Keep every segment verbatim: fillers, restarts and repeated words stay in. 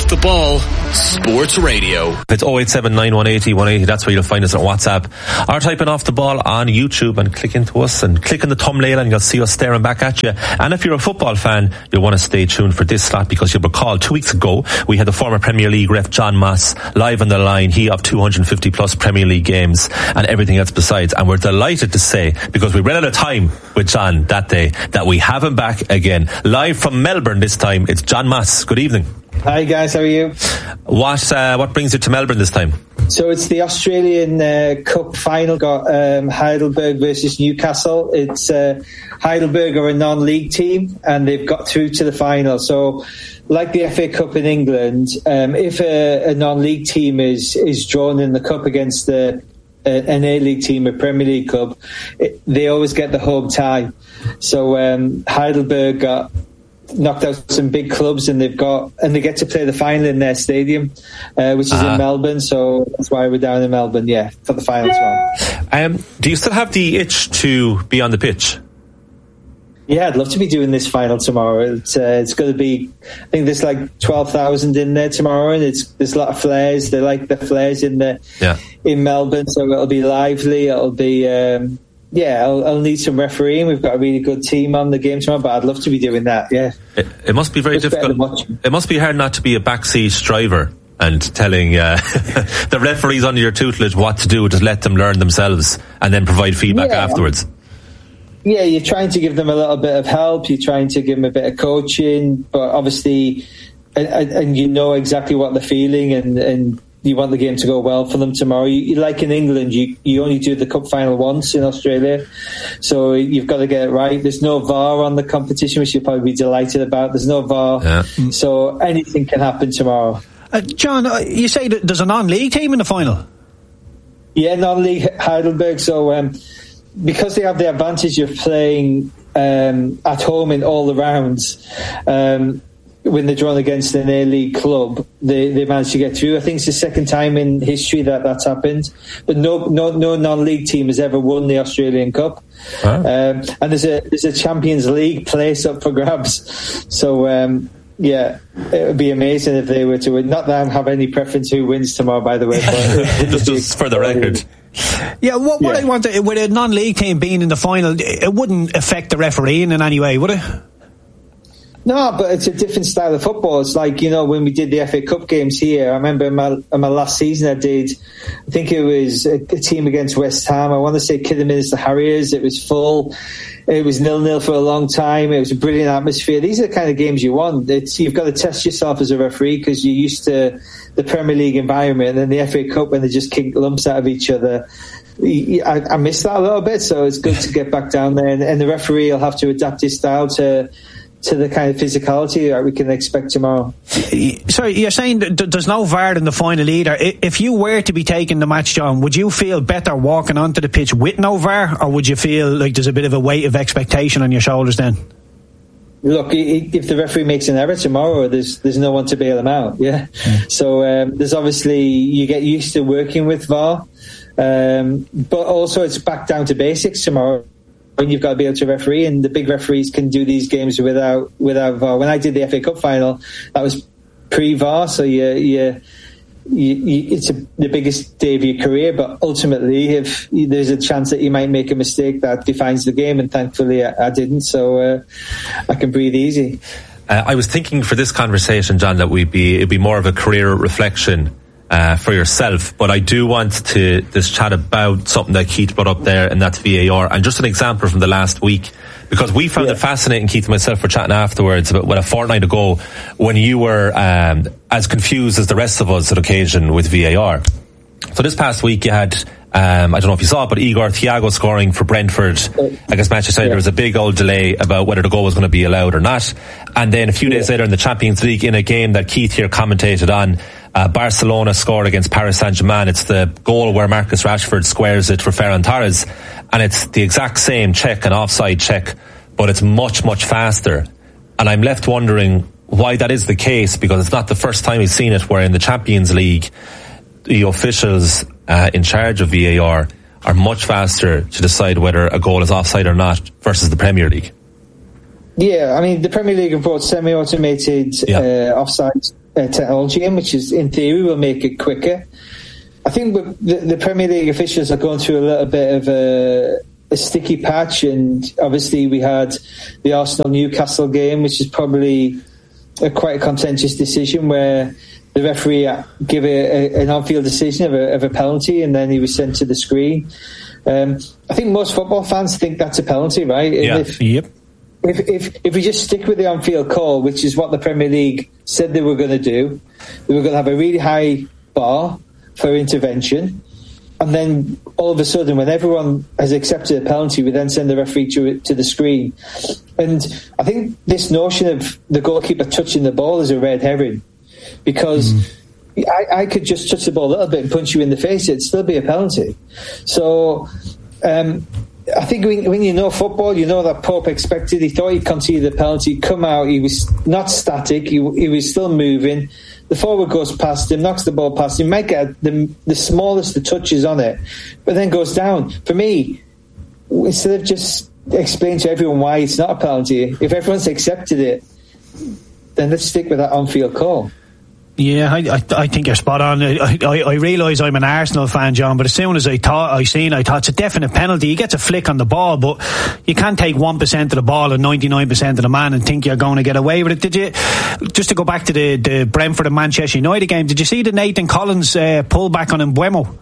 Off the Ball Sports Radio. It's oh eight seven, nine one eight oh, one eight oh. That's where you'll find us on WhatsApp. Or type in Off the Ball on YouTube and click into us and click on the thumbnail and you'll see us staring back at you. And if you're a football fan, you'll want to stay tuned for this slot, because you'll recall two weeks ago we had the former Premier League ref John Moss live on the line. He of two hundred fifty plus Premier League games and everything else besides. And we're delighted to say, because we ran out of time with John that day, that we have him back again. Live from Melbourne this time, it's John Moss. Good evening. Hi guys, how are you? What uh, what brings you to Melbourne this time? So it's the Australian uh, Cup final. Got um, Heidelberg versus Newcastle. It's uh, Heidelberg are a non-league team and they've got through to the final. So like the F A Cup in England, um, if a, a non-league team is is drawn in the cup against the an A-League team, a Premier League club, it, they always get the home tie. So um, Heidelberg got knocked out some big clubs, and they've got and they get to play the final in their stadium, uh, which is uh-huh. in Melbourne. So that's why we're down in Melbourne, yeah, for the final as well. Um, do you still have the itch to be on the pitch? Yeah, I'd love to be doing this final tomorrow. It's uh, it's going to be, I think there's like twelve thousand in there tomorrow, and it's there's a lot of flares. They like the flares in the yeah. in Melbourne, so it'll be lively. It'll be. Um, Yeah, I'll, I'll need some refereeing. We've got a really good team on the game tomorrow, but I'd love to be doing that, yeah. It, it must be very it's difficult. It must be hard not to be a backseat driver and telling uh, the referees under your tutelage what to do. Just let them learn themselves and then provide feedback yeah. afterwards. Yeah, you're trying to give them a little bit of help. You're trying to give them a bit of coaching, but obviously, and, and you know exactly what they're feeling, and, and you want the game to go well for them tomorrow. You, you, like in England, you, you only do the cup final once. In Australia, so you've got to get it right. There's no V A R on the competition, which you'll probably be delighted about. There's no V A R, yeah. So anything can happen tomorrow. Uh, John, uh, you say that there's a non-league team in the final? Yeah, non-league Heidelberg. So um, because they have the advantage of playing um, at home in all the rounds, um, when they're drawn against an A-League club, they, they managed to get through. I think it's the second time in history that that's happened. But no no, no non-league team has ever won the Australian Cup. Huh? Um, and there's a there's a Champions League place up for grabs. So, um, yeah, it would be amazing if they were to win. Not that I have any preference who wins tomorrow, by the way. But just, just for the record. Yeah, what, what yeah. I want to, with a non-league team being in the final, it wouldn't affect the refereeing in any way, would it? No, but it's a different style of football. It's like, you know, when we did the F A Cup games here, I remember in my, in my last season I did, I think it was a, a team against West Ham. I want to say Kidderminster Harriers. It was full. It was nil-nil for a long time. It was a brilliant atmosphere. These are the kind of games you want. It's, you've got to test yourself as a referee because you're used to the Premier League environment, and then the F A Cup when they just kick lumps out of each other. I, I miss that a little bit, so it's good to get back down there. And, and the referee will have to adapt his style to to the kind of physicality that we can expect tomorrow. So you're saying that there's no V A R in the final either. If you were to be taking the match, John, would you feel better walking onto the pitch with no V A R, or would you feel like there's a bit of a weight of expectation on your shoulders then? Look, if the referee makes an error tomorrow, there's there's no one to bail him out. Yeah, mm. So um, there's obviously you get used to working with V A R, um, but also it's back down to basics tomorrow. When you've got to be able to referee, and the big referees can do these games without without V A R. When I did the F A Cup final, that was pre-V A R, so you, you, you, you, it's a, the biggest day of your career. But ultimately, if there's a chance that you might make a mistake that defines the game, and thankfully I, I didn't, so uh, I can breathe easy. Uh, I was thinking for this conversation, John, that we'd be it'd be more of a career reflection Uh, for yourself, but I do want to just chat about something that Keith brought up there, and that's V A R, and just an example from the last week, because we found yeah. it fascinating, Keith and myself were chatting afterwards about what a fortnight ago when you were um, as confused as the rest of us at occasion with V A R. So this past week you had um, I don't know if you saw it, but Igor Thiago scoring for Brentford against Manchester United. Yeah. There was a big old delay about whether the goal was going to be allowed or not, and then a few days yeah. later in the Champions League, in a game that Keith here commentated on, Uh, Barcelona scored against Paris Saint-Germain. It's the goal where Marcus Rashford squares it for Ferran Torres, and it's the exact same check, an offside check, but it's much, much faster. And I'm left wondering why that is the case, because it's not the first time we've seen it, where in the Champions League, the officials uh, in charge of V A R are much faster to decide whether a goal is offside or not versus the Premier League. Yeah, I mean, the Premier League have brought semi-automated yeah. uh, offside uh, technology in, which is in theory will make it quicker. I think the, the Premier League officials are going through a little bit of a, a sticky patch, and obviously we had the Arsenal-Newcastle game, which is probably a quite a contentious decision where the referee gave a, a, an on-field decision of a, of a penalty, and then he was sent to the screen. Um, I think most football fans think that's a penalty, right? Yeah. If, yep. If, if if we just stick with the on-field call, which is what the Premier League said they were going to do, they were going to have a really high bar for intervention, and then all of a sudden, when everyone has accepted a penalty, we then send the referee to to the screen. And I think this notion of the goalkeeper touching the ball is a red herring, because mm. I, I could just touch the ball a little bit and punch you in the face; it'd still be a penalty. So. Um, I think when, when you know football, you know that Pope expected. He thought he'd concede the penalty, come out. He was not static. He, he was still moving. The forward goes past him, knocks the ball past him. Might get the, the smallest of touches on it, but then goes down. For me, instead of just explaining to everyone why it's not a penalty, if everyone's accepted it, then let's stick with that on-field call. Yeah, I, I, I think you're spot on. I, I, I realise I'm an Arsenal fan, John, but as soon as I thought I seen, I thought it's a definite penalty. He gets a flick on the ball, but you can't take one percent of the ball and ninety-nine percent of the man and think you're going to get away with it. Did you? Just to go back to the, the Brentford and Manchester United game, did you see the Nathan Collins uh, pull back on Mbeumo?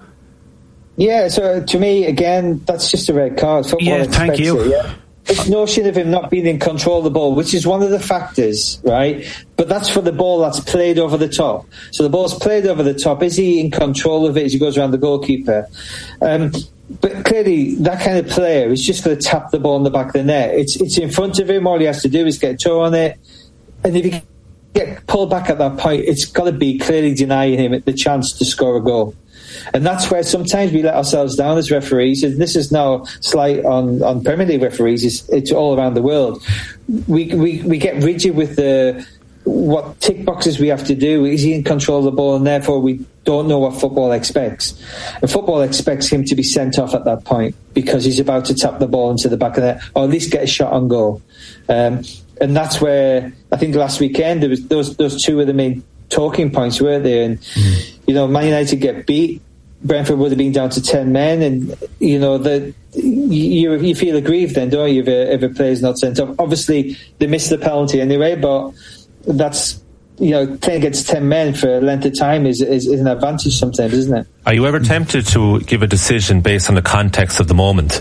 Yeah, so to me, again, that's just a red card. Football yeah, thank you. It, yeah? This notion of him not being in control of the ball, which is one of the factors, right? But that's for the ball that's played over the top. So the ball's played over the top. Is he in control of it as he goes around the goalkeeper? Um, but clearly, that kind of player is just going to tap the ball in the back of the net. It's it's in front of him. All he has to do is get a toe on it. And if he get pulled back at that point, it's got to be clearly denying him the chance to score a goal. And that's where sometimes we let ourselves down as referees. And this is no slight on, on Premier League referees. It's, it's all around the world. We, we we get rigid with the what tick boxes we have to do. Is he in control of the ball? And therefore we don't know what football expects. And football expects him to be sent off at that point because he's about to tap the ball into the back of the net, or at least get a shot on goal. Um, and that's where I think last weekend there was those those two of the main talking points, weren't there? And mm. you know, Man United get beat. Brentford would have been down to ten men, and you know the you you feel aggrieved then, don't you, if a, if a player's not sent off? Obviously, they missed the penalty anyway, but that's, you know, playing against ten men for a length of time is, is is an advantage sometimes, isn't it? Are you ever tempted to give a decision based on the context of the moment?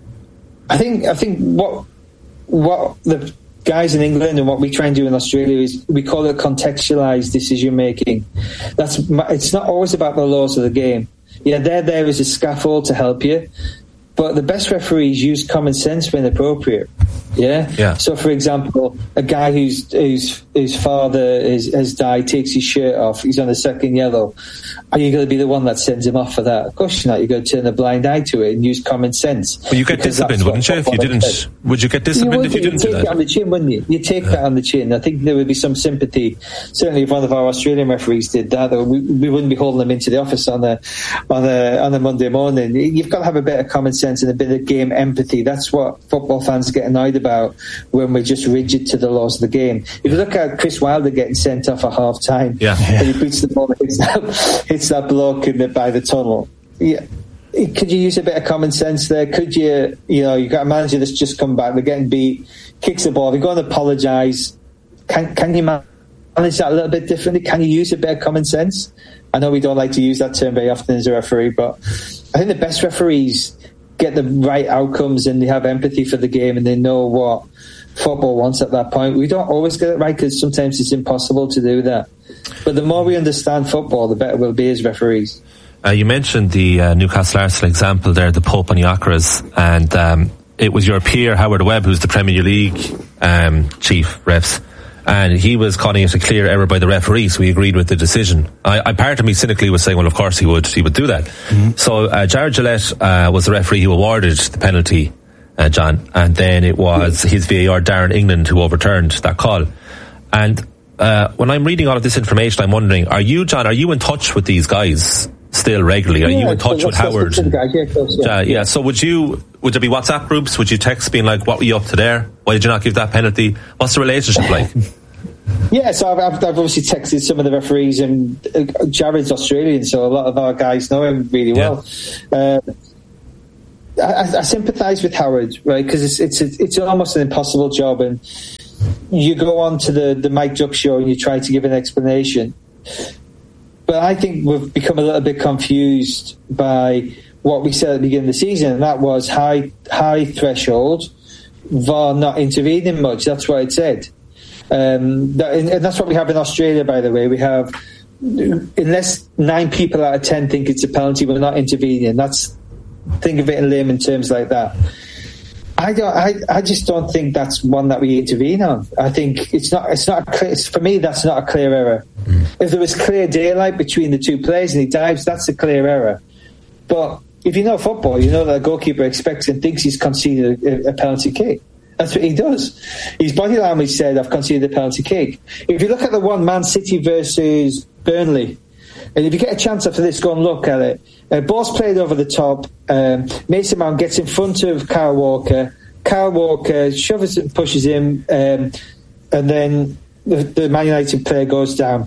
I think I think what what the guys in England and what we try and do in Australia is we call it contextualised decision making. That's it's not always about the laws of the game. Yeah, they're there as a scaffold to help you, but the best referees use common sense when appropriate. Yeah. Yeah. So, for example, a guy whose whose whose father is, has died takes his shirt off. He's on a second yellow. Are you going to be the one that sends him off for that? Of course you're not. You're going to turn a blind eye to it and use common sense. Well, you get disciplined, wouldn't you? If you didn't, said. would you get disciplined you would, if you didn't do that? You take that on the chin, wouldn't you? You take yeah. that on the chin. I think there would be some sympathy. Certainly, if one of our Australian referees did that, we, we wouldn't be holding them into the office on a on a on a Monday morning. You've got to have a bit of common sense and a bit of game empathy. That's what football fans get annoyed about when we're just rigid to the laws of the game. If you look at Chris Wilder getting sent off at half time, yeah. and he beats the ball and hits that, hits that bloke in the, by the tunnel. Yeah. Could you use a bit of common sense there? Could you, you know, you've got a manager that's just come back, they're getting beat, kicks the ball, they're going to apologise. Can, can you manage that a little bit differently? Can you use a bit of common sense? I know we don't like to use that term very often as a referee, but I think the best referees get the right outcomes and they have empathy for the game and they know what football wants at that point. We don't always get it right because sometimes it's impossible to do that. But the more we understand football, the better we'll be as referees. Uh, you mentioned the uh, Newcastle Arsenal example there, the Pope and Iacras, and um, it was your peer Howard Webb, who's the Premier League um, chief refs, and he was calling it a clear error by the referee, so he agreed with the decision. I, I part of me cynically was saying, well, of course he would, he would do that. Mm-hmm. So uh, Jared Gillette uh, was the referee who awarded the penalty. Uh, John, and then it was his V A R, Darren England, who overturned that call. And uh, when I'm reading all of this information, I'm wondering, are you, John, are you in touch with these guys still regularly? Are yeah, you in touch with Howard? Guys, yeah, close, yeah. Uh, yeah, so would you, would there be WhatsApp groups? Would you text being like, what were you up to there? Why did you not give that penalty? What's the relationship like? Yeah, so I've, I've, I've obviously texted some of the referees, and uh, Jared's Australian, so a lot of our guys know him really Yeah. well. Uh, I, I sympathise with Howard, right? Because it's it's a, it's almost an impossible job, and you go on to the the Mike Duck show and you try to give an explanation. But I think we've become a little bit confused by what we said at the beginning of the season, and that was high high threshold, V A R not intervening much. That's what it said. Um, that, and that's what we have in Australia, by the way. We have, unless nine people out of ten think it's a penalty, we're not intervening. That's, think of it in layman terms like that. I don't. I, I just don't think that's one that we intervene on. I think it's not. It's not. A clear, it's, for me, that's not a clear error. Mm. If there was clear daylight between the two players and he dives, that's a clear error. But if you know football, you know that a goalkeeper expects and thinks he's conceded a, a penalty kick. That's what he does. His body language said, "I've conceded a penalty kick." If you look at the one, Man City versus Burnley, and if you get a chance after this, go and look at it. Uh, ball's played over the top. Um, Mason Mount gets in front of Kyle Walker. Kyle Walker shoves and pushes him, um, and then the, the Man United player goes down.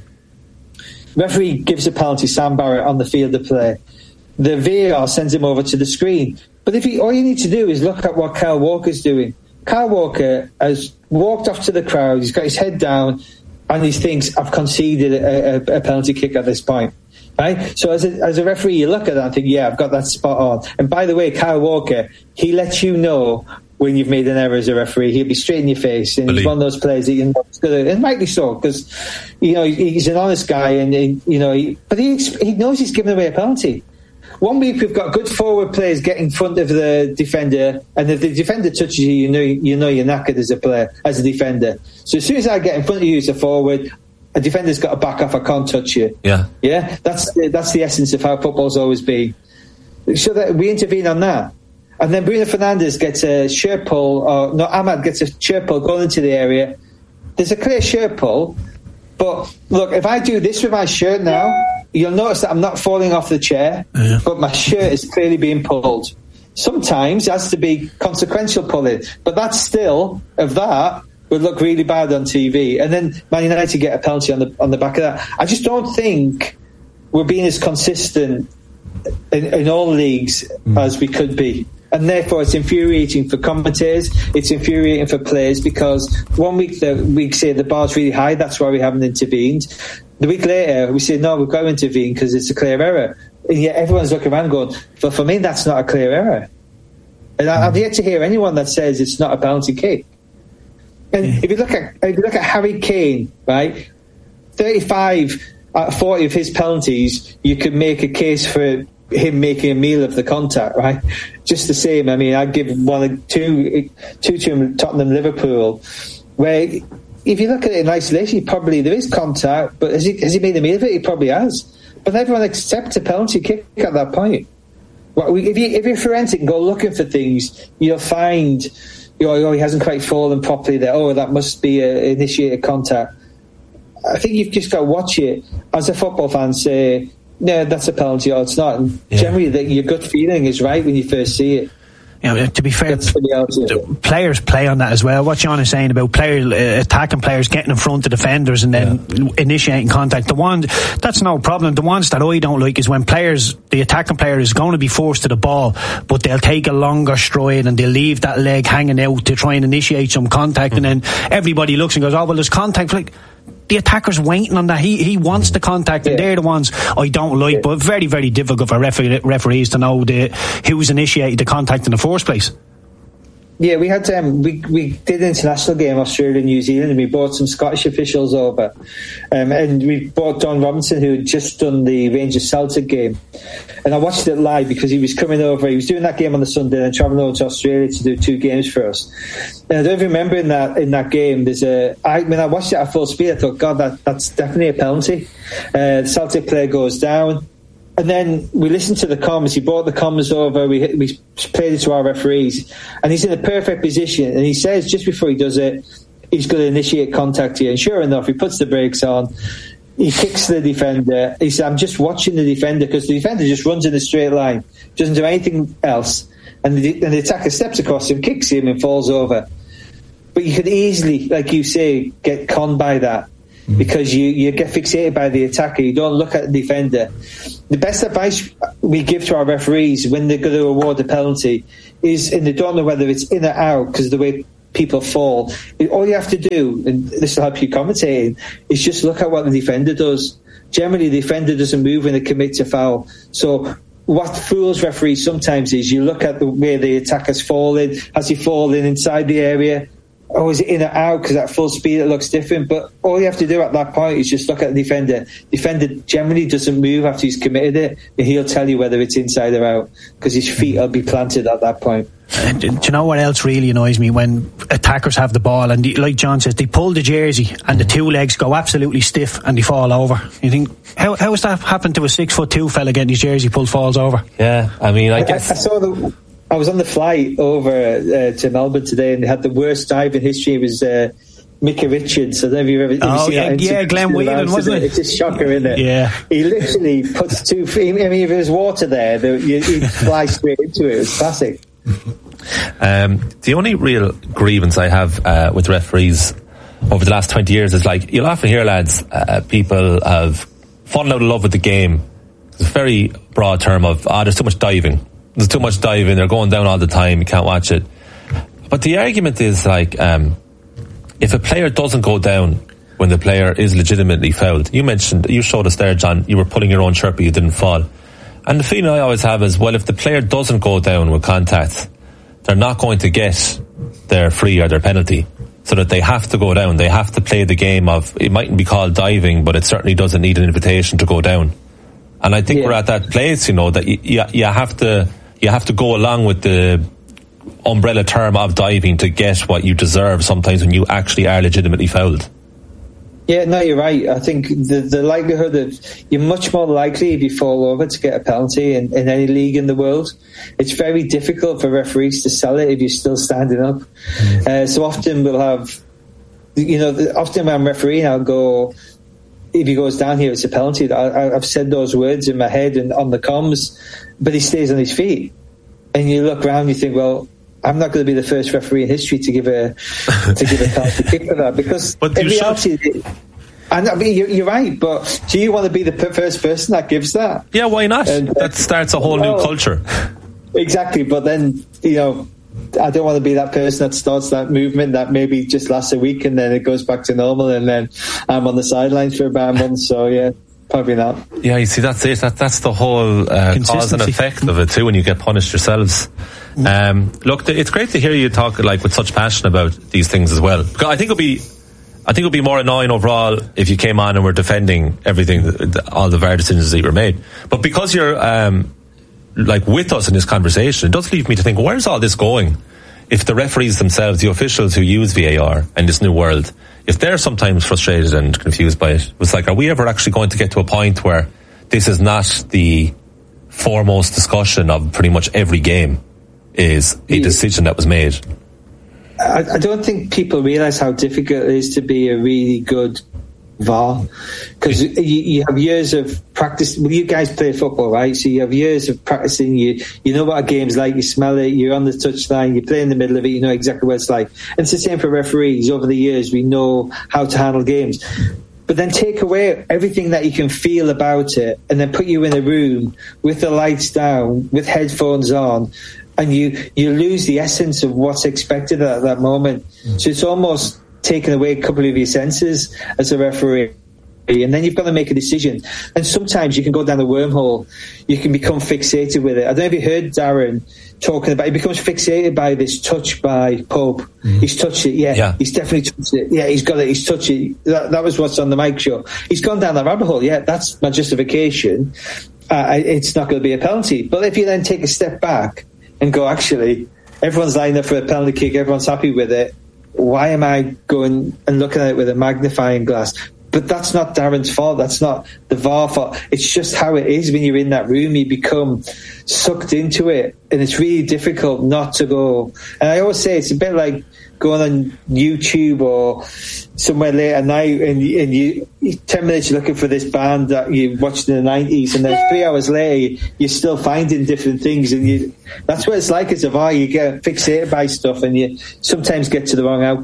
Referee gives a penalty, Sam Barrett, on the field of play. The V A R sends him over to the screen. But if he, all you need to do is look at what Kyle Walker's doing. Kyle Walker has walked off to the crowd. He's got his head down, and he thinks, "I've conceded a, a, a penalty kick at this point." Right? So as a, as a referee, you look at that and think, yeah, I've got that spot on. And by the way, Kyle Walker, he lets you know when you've made an error as a referee. He'll be straight in your face. And Believe. he's one of those players that you know is good. And rightly so, because, you know, he's an honest guy. and he, you know, he, But he, he knows he's given away a penalty. One week we've got good forward players get in front of the defender, and if the defender touches you, you know you know you're knackered as a player, as a defender. So as soon as I get in front of you as a forward, a defender's got to back off. I can't touch you. Yeah, yeah. That's that's the essence of how football's always been. So that we intervene on that, and then Bruno Fernandes gets a shirt pull, or no, Ahmad gets a shirt pull going into the area. There's a clear shirt pull, but look, if I do this with my shirt now, you'll notice that I'm not falling off the chair, yeah. but my shirt is clearly being pulled. Sometimes it has to be consequential pulling, but that's still of that. Would look really bad on T V, and then Man United get a penalty on the on the back of that. I just don't think we're being as consistent in, in all leagues mm. as we could be, and therefore it's infuriating for commentators. It's infuriating for players, because one week the we say the bar's really high, that's why we haven't intervened. The week later we say no, we've got to intervene because it's a clear error, and yet everyone's looking around going, "But for me, that's not a clear error." And I, I've yet to hear anyone that says it's not a penalty kick. And if you look at if you look at Harry Kane, right, thirty-five out of forty of his penalties, you could make a case for him making a meal of the contact, right? Just the same. I mean, I'd give one, two, two to Tottenham, Liverpool, where if you look at it in isolation, probably there is contact, but has he has he made a meal of it? He probably has. But everyone accepts a penalty kick at that point. Well, if you if you're forensic and go looking for things, you'll find. Oh, he hasn't quite fallen properly there. Oh, that must be a initiated contact. I think you've just got to watch it as a football fan. Say, no, that's a penalty, or it's not. And yeah. generally, that your gut feeling is right when you first see it. Yeah, to be fair, players play on that as well. What John is saying about players uh, attacking players, getting in front of defenders, and then yeah. initiating contact. The one that's no problem. The ones that I don't like is when players, the attacking player is going to be forced to the ball, but they'll take a longer stride and they'll leave that leg hanging out to try and initiate some contact, mm. and then everybody looks and goes, "Oh well, there's contact." Like, the attacker's waiting on that. He he wants the contact, and yeah. they're the ones I don't like. Yeah. But very, very difficult for referee, referees to know the, who's initiated the contact in the first place. Yeah, we had um, we we did an international game, Australia and New Zealand, and we brought some Scottish officials over, um, and we brought Don Robinson, who had just done the Rangers Celtic game, and I watched it live because he was coming over. He was doing that game on the Sunday and travelling over to Australia to do two games for us. And I don't remember in that in that game. There's a I, when I watched it at full speed, I thought, God, that that's definitely a penalty. Uh, the Celtic player goes down. And then we listened to the comms. He brought the comms over. We we played it to our referees, and he's in a perfect position. And he says just before he does it, he's going to initiate contact here. And sure enough, he puts the brakes on. He kicks the defender. He said, "I'm just watching the defender," because the defender just runs in a straight line, doesn't do anything else. And the, and the attacker steps across him, kicks him, and falls over. But you could easily, like you say, get conned by that. because you, you get fixated by the attacker. You don't look at the defender. The best advice we give to our referees when they're going to award a penalty is, and they don't know whether it's in or out because of the way people fall, all you have to do, and this will help you commentating, is just look at what the defender does. Generally, the defender doesn't move when they commit a foul. So what fools referees sometimes is you look at the way the attacker's falling. Has he fallen inside the area? Or is it in or out? Because at full speed it looks different. But all you have to do at that point is just look at the defender. Defender generally doesn't move after he's committed it, and he'll tell you whether it's inside or out because his feet will be planted at that point. Do you know what else really annoys me? When attackers have the ball and, they, like John says, they pull the jersey and the two legs go absolutely stiff and they fall over. You think, how how has that happened to a six foot two fella getting his jersey pulled, falls over? Yeah, I mean, I guess I, I saw the. I was on the flight over uh, to Melbourne today, and they had the worst dive in history. It was uh, Micah Richards. I don't know if you've ever have oh, you seen yeah, that. yeah, Glenn Whelan, wasn't it? It's a shocker, isn't it? Yeah. He literally puts two feet. I mean, if there was water there, the, you, he'd fly straight into it. It was classic. Um, the only real grievance I have uh, with referees over the last twenty years is, like, you'll often hear, lads, uh, people have fallen out of love with the game. It's a very broad term of, ah, oh, there's too much diving. There's too much diving. They're going down all the time. You can't watch it. But the argument is, like, um, if a player doesn't go down when the player is legitimately fouled, you mentioned, you showed us there, John, you were pulling your own shirt, but you didn't fall. And the feeling I always have is, well, if the player doesn't go down with contact, they're not going to get their free or their penalty. So that they have to go down. They have to play the game of, it mightn't be called diving, but it certainly doesn't need an invitation to go down. And I think yeah. we're at that place, you know, that you, you, you have to, you have to go along with the umbrella term of diving to get what you deserve sometimes when you actually are legitimately fouled. Yeah, no, you're right. I think the, the likelihood of, you're much more likely if you fall over to get a penalty in, in any league in the world. It's very difficult for referees to sell it if you're still standing up. Mm. Uh, so often we'll have, you know, often when I'm refereeing, I'll go, if he goes down here, it's a penalty. I, I've said those words in my head and on the comms, but he stays on his feet. And you look around, you think, well, I'm not going to be the first referee in history to give a to give a penalty kick for that, because but in reality, and I mean, you're, you're right. But do you want to be the first person that gives that? Yeah, why not? And, uh, that starts a whole well, new culture. Exactly, but then, you know, I don't want to be that person that starts that movement that maybe just lasts a week and then it goes back to normal, and then I'm on the sidelines for about a month. So yeah. Probably not. Yeah, you see, that's it. That, that's the whole uh, cause and effect of it too. When you get punished yourselves. Um, look, it's great to hear you talk like with such passion about these things as well. I think it'll be, I think it'll be more annoying overall if you came on and were defending everything, all the V A R decisions that you were made. But because you're um, like with us in this conversation, it does leave me to think, where's all this going? If the referees themselves, the officials who use V A R in this new world, if they're sometimes frustrated and confused by it, it's like, are we ever actually going to get to a point where this is not the foremost discussion of pretty much every game, is a decision that was made? I, I don't think people realise how difficult it is to be a really good V A R, because you, you have years of practice. Well, you guys play football, right? So you have years of practicing. You you know what a game's like. You smell it. You're on the touchline. You play in the middle of it. You know exactly what it's like. And it's the same for referees. Over the years, we know how to handle games. But then take away everything that you can feel about it, and then put you in a room with the lights down, with headphones on, and you you lose the essence of what's expected at that moment. Mm. So it's almost taking away a couple of your senses as a referee, and then you've got to make a decision. And sometimes you can go down the wormhole. You can become fixated with it. I don't know if you heard Darren talking about, he becomes fixated by this touch by Pope. Mm-hmm. He's touched it, yeah, yeah. He's definitely touched it. Yeah, he's got it. He's touched it. That, that was what's on the mic show. He's gone down that rabbit hole. Yeah, that's my justification. Uh, it's not going to be a penalty. But if you then take a step back and go, actually, everyone's lined up for a penalty kick. Everyone's happy with it. Why am I going and looking at it with a magnifying glass? But that's not Darren's fault. That's not the V A R fault. It's just how it is when you're in that room. You become sucked into it, and it's really difficult not to go. And I always say it's a bit like going on YouTube or somewhere late at night, and you, and you ten minutes you're looking for this band that you watched in the nineties, and then three hours later you're still finding different things, and you that's what it's like as a V A R. You get fixated by stuff, and you sometimes get to the wrong outcome.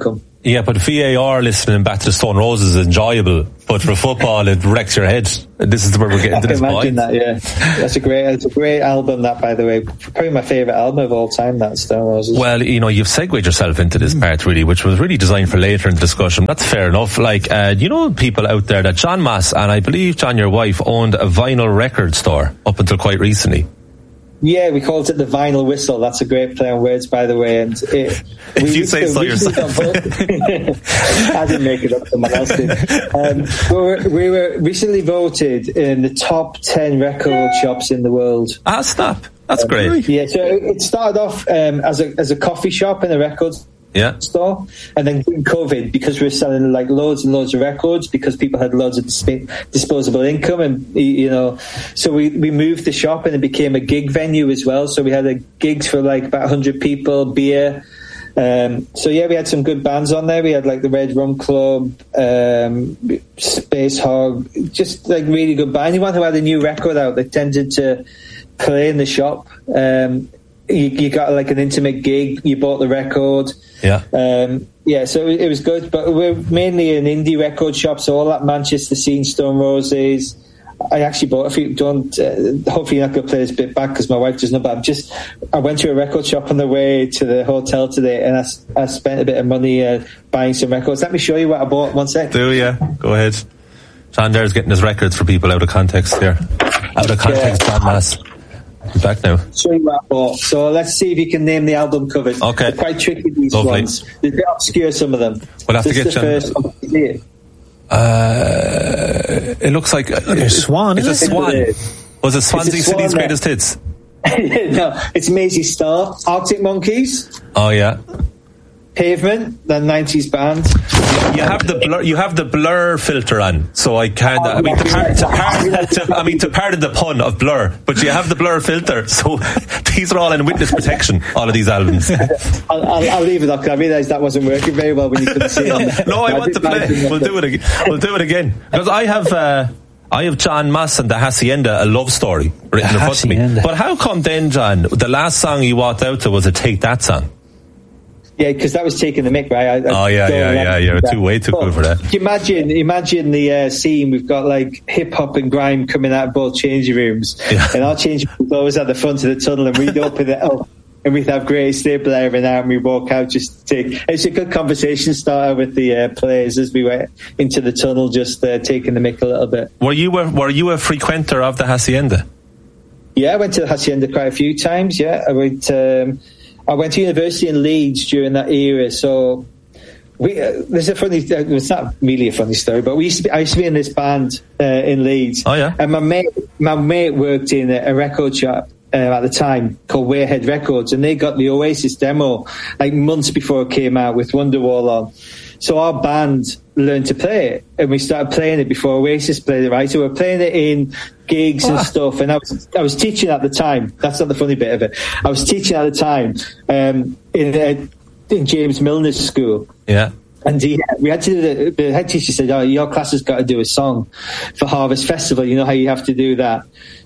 Yeah, but V A R listening back to the Stone Roses is enjoyable, but for football it wrecks your head. This is where we're getting I to this can point. imagine that, yeah. That's a great, that's a great album, that, by the way. Probably my favourite album of all time, that Stone Roses. Well, you know, you've segued yourself into this part, really, which was really designed for later in the discussion. That's fair enough. Like, uh, you know, people out there that John Mass, and I believe, John, your wife, owned a vinyl record store up until quite recently. Yeah, we called it the Vinyl Whistle. That's a great play on words, by the way. And it, if we you say so yourself. I didn't make it up, someone else did. Um, we, were, we were recently voted in the top ten record shops in the world. Ah, stop. That's um, great. Yeah, so it started off um, as a as a coffee shop and a record yeah. store, and then during COVID, because we were selling like loads and loads of records, because people had loads of disp- disposable income, and you know, so we, we moved the shop and it became a gig venue as well. So we had a gigs for like about one hundred people, beer. Um, so yeah, we had some good bands on there. We had like the Red Rum Club, um, Space Hog, just like really good band. Anyone who had a new record out, they tended to play in the shop. Um, you, you got like an intimate gig, you bought the record. Yeah. Um, yeah, so it, it was good, but we're mainly an indie record shop, so all that Manchester scene, Stone Roses. I actually bought a few. Don't. Uh, hopefully, you're not going to play this bit back because my wife doesn't know. But I'm just. I went to a record shop on the way to the hotel today, and I, I spent a bit of money uh, buying some records. Let me show you what I bought. One sec. Do yeah. Go ahead. John there's getting his records for people out of context here. Out of context, John Mass. I'm back now. Show you what I bought. So let's see if you can name the album covers. Okay. They're quite tricky, these Lovely. ones. They're a bit obscure, some of them. We'll have this to get is the John. first one. See it? Uh, it looks like a Swan. It's a Swan. Was it Swansea Swan City's there. Greatest Hits? No, it's Maisie Star, Arctic Monkeys. Oh yeah. Pavement, the nineties band. You have the blur. You have the blur filter on, so I can't. I mean, to, par- to, par- to, I mean, to pardon the pun of blur, but you have the blur filter, so these are all in witness protection. All of these albums. I'll, I'll, I'll leave it up. I realised that wasn't working very well when you couldn't see it. No, I want to play. We'll do it again. We'll do it again because I have. Uh, I have John Mass and the Hacienda, a love story written in front of me. But how come then, John, the last song you walked out to was a Take That song? Yeah, because that was taking the mick, right? I, I oh yeah, yeah, yeah. You're too way too cool for that. Imagine, imagine the uh, scene. We've got like hip hop and grime coming out of both changing rooms, yeah. and our changing rooms always at the front of the tunnel, and we'd open it up, and we'd have Grey Stapler every now and we walk out just to take. It's a good conversation starter with the uh, players as we went into the tunnel, just uh, taking the mick a little bit. Were you a, were you a frequenter of the Hacienda? Yeah, I went to the Hacienda quite a few times. Yeah, I went. Um, I went to university in Leeds during that era, so we, uh, there's a funny. Uh, it's not really a funny story, but we used to be. I used to be in this band uh, in Leeds. Oh yeah. And my mate, my mate worked in a, a record shop uh, at the time called Weirhead Records, and they got the Oasis demo like months before it came out with Wonderwall on. So our band learned to play it, and we started playing it before Oasis played it. Right, so we're playing it in gigs and stuff. And I was I was teaching at the time. That's not the funny bit of it. I was teaching at the time um, in uh, in James Milner's school. Yeah. And he, we had to do the, the head teacher said, "Oh, your class has got to do a song for Harvest Festival. You know how you have to do that."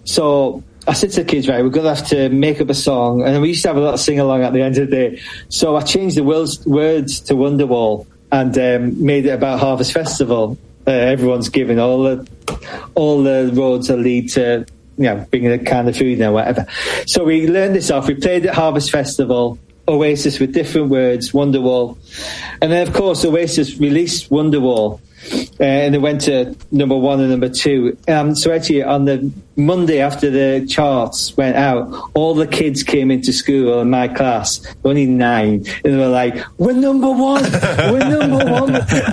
So I said to the kids, right, we're going to have to make up a song, and we used to have a little sing along at the end of the day. So I changed the words, words to Wonderwall and um, made it about Harvest Festival. Uh, everyone's giving all the all the roads that lead to, you know, bringing a can of food and whatever. So we learned this off. We played at Harvest Festival, Oasis with different words, Wonderwall. And then, of course, Oasis released Wonderwall. Uh, and it went to number one and number two. Um, so actually, on the Monday after the charts went out, all the kids came into school in my class, only nine, and they were like, "We're number one! We're number one!"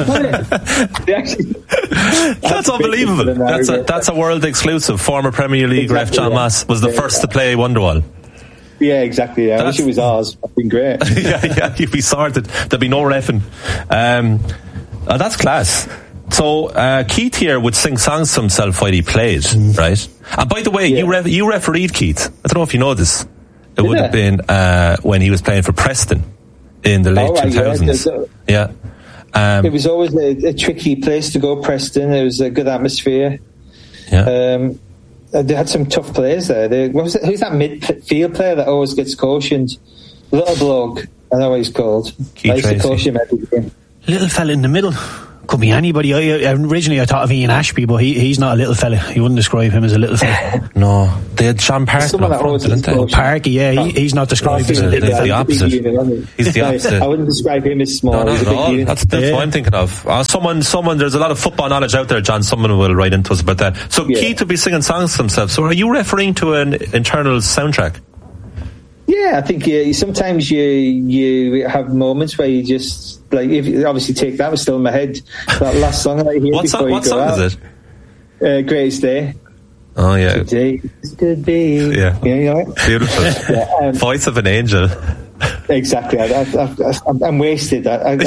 They actually, that's unbelievable. That's a, that's a world exclusive. Former Premier League exactly, ref John yeah. Mass was the yeah, first yeah. to play Wonderwall. Yeah, exactly. Yeah. I wish it was ours. It'd been great. yeah, yeah, you'd be sorted. There'd be no reffing. Um, oh, that's class. So uh, Keith here would sing songs to himself while he played, mm. right? And by the way, yeah. you ref- you refereed Keith. I don't know if you know this. It Did would it? have been uh, when he was playing for Preston in the late oh, right, two thousands. Yeah. yeah. Um, it was always a, a tricky place to go, Preston. It was a good atmosphere. Yeah. Um, they had some tough players there. They, what was it, who's that midfield player that always gets cautioned? Little bloke. I know what he's called. Keith Tracy. Caution every game. Little fella in the middle. Could be anybody. I, originally I thought of Ian Ashby, but he, he's not a little fella. You wouldn't describe him as a little fella. No, they had Sean Parker up front, didn't they? Parky, yeah, he, he's not described as a little fella. He's the opposite. Unit, he's the opposite. I wouldn't describe him as small. No, not he's at all. That's, that's yeah. what I'm thinking of. Uh, someone, someone. There's a lot of football knowledge out there, John. Someone will write into us about that. So yeah. Keith will be singing songs themselves. So are you referring to an internal soundtrack? Yeah, I think uh, sometimes you you have moments where you just like. If you obviously take that was still in my head. That last song that I hear what before song, you what go song out. is it? Uh, Greatest Day. Oh yeah, Today could be. Yeah, yeah, you know it? Beautiful. yeah, um, Voice of an angel. Exactly. I, I, I, I'm, I'm wasted. I, I, I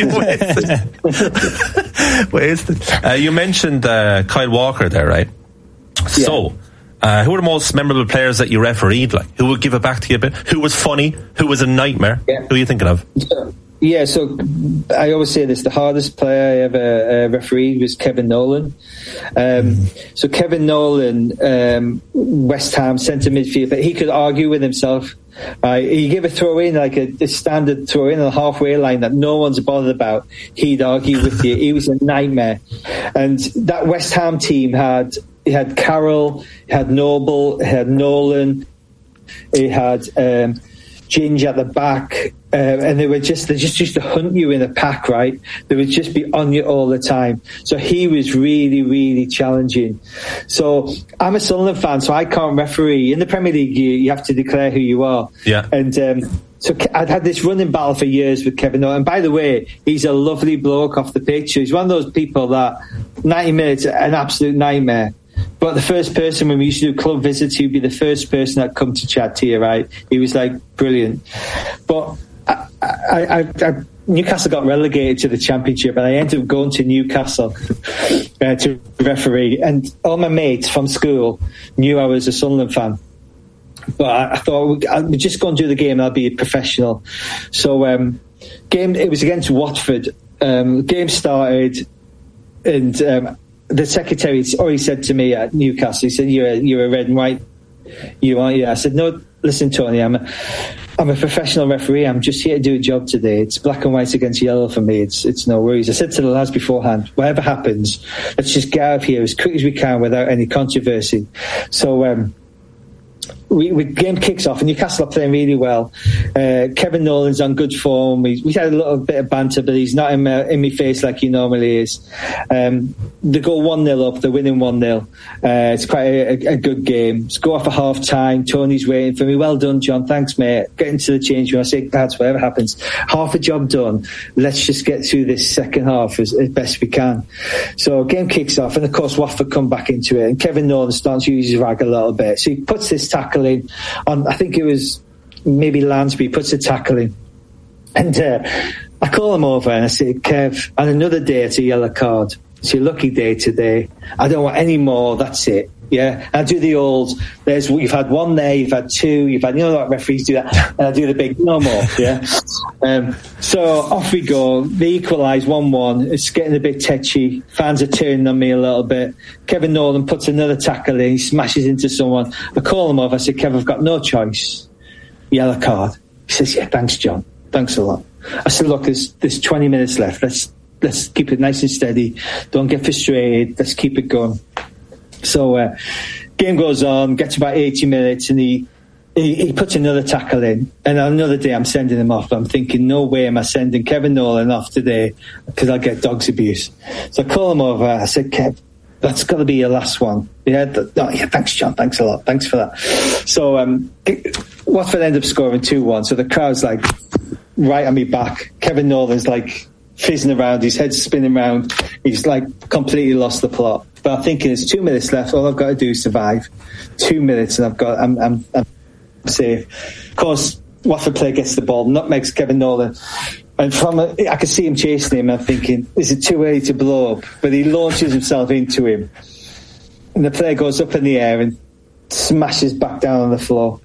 wasted. wasted. wasted. Uh, you mentioned uh, Kyle Walker there, right? Yeah. So. Uh, who are the most memorable players that you refereed? Like, who would give it back to you a bit? Who was funny? Who was a nightmare? Yeah. Who are you thinking of? Yeah, so I always say this: the hardest player I ever uh, refereed was Kevin Nolan. Um, so Kevin Nolan, um, West Ham centre midfield, but he could argue with himself. Uh, he gave a throw in, like a, a standard throw in on the halfway line that no one's bothered about. He'd argue with you. He was a nightmare. And that West Ham team had. He had Carroll, he had Noble, he had Nolan, he had um, Ginge at the back, uh, and they were just they just used to hunt you in a pack, right? They would just be on you all the time. So he was really, really challenging. So I'm a Sunderland fan, so I can't referee. In the Premier League, you, you have to declare who you are. Yeah. And um, so I'd had this running battle for years with Kevin Nolan. And by the way, he's a lovely bloke off the pitch. He's one of those people that ninety minutes, an absolute nightmare. But the first person, when we used to do club visits, he'd be the first person that come to chat to you, right? He was like brilliant. But I, I, I, I, Newcastle got relegated to the Championship, and I ended up going to Newcastle uh, to referee. And all my mates from school knew I was a Sunderland fan. But I, I thought I'd just go and do the game, and I'll be a professional. So um, game it was against Watford. Um, game started, and um, the secretary already said to me at Newcastle, he said, you're a, you're a red and white, you are, yeah. I said, no, listen, Tony, I'm a, I'm a professional referee. I'm just here to do a job today. It's black and white against yellow for me. It's it's no worries. I said to the lads beforehand, whatever happens, let's just get out of here as quick as we can without any controversy. So, um, We, we game kicks off and Newcastle are playing really well. Uh, Kevin Nolan's on good form. We, we had a little bit of banter, but he's not in my, in my face like he normally is. Um, they go one nil up. They're winning one nil. Uh, it's quite a, a good game. Let's go off at half time. Tony's waiting for me. Well done, John. Thanks, mate. Get into the change room. I say, lads, whatever happens, half a job done. Let's just get through this second half as, as best we can. So game kicks off, and of course Watford come back into it, and Kevin Nolan starts to use his rag a little bit. So he puts this tackle in on, I think it was maybe Lansbury, puts a tackle in, and uh, I call him over and I say, Kev, on another day it's a yellow card. It's your lucky day today. I don't want any more. That's it. Yeah, and I do the old. There's you've had one there, you've had two, you've had you know what referees do that, and I do the big no more. Yeah. Um, so off we go. They equalise one one. It's getting a bit tetchy. Fans are turning on me a little bit. Kevin Nolan puts another tackle in. He smashes into someone. I call him off. I said, Kev, I've got no choice. Yellow card. He says, yeah, thanks, John. Thanks a lot. I said, look, there's there's twenty minutes left. Let's let's keep it nice and steady. Don't get frustrated. Let's keep it going. So uh, game goes on, gets about eighty minutes, and he, he he puts another tackle in. And on another day, I'm sending him off. But I'm thinking, no way am I sending Kevin Nolan off today because I'll get dog's abuse. So I call him over. I said, Kev, that's got to be your last one. Yeah, th- no, yeah, thanks, John. Thanks a lot. Thanks for that. So um, Watford end up scoring two one. So the crowd's like right on me back. Kevin Nolan's like fizzing around. His head's spinning around. He's like completely lost the plot. But I'm thinking there's two minutes left. All I've got to do is survive. Two minutes, and I've got. I'm. I'm, I'm safe. Of course, Watford player gets the ball, nutmegs Kevin Nolan, and from a, I can see him chasing him. I'm thinking, is it too early to blow up? But he launches himself into him, and the player goes up in the air and smashes back down on the floor.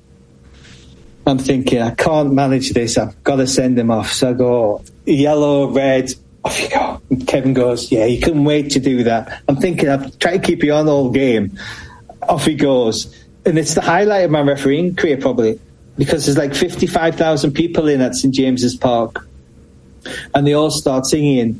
I'm thinking, I can't manage this. I've got to send him off. So I go yellow, red. Off you go. And Kevin goes, yeah, he couldn't wait to do that. I'm thinking, I've tried to keep you on all game. Off he goes. And it's the highlight of my refereeing career, probably, because there's like fifty-five thousand people in at St James's Park. and they all start singing.